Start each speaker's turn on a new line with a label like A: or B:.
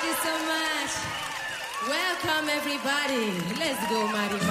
A: you so much. Welcome, everybody. Let's go, Mario.